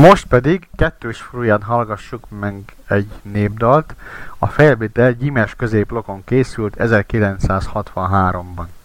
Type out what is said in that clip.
Most pedig kettős furuján hallgassuk meg egy népdalt. A felvétel Gyimes középlokon készült 1963-ban.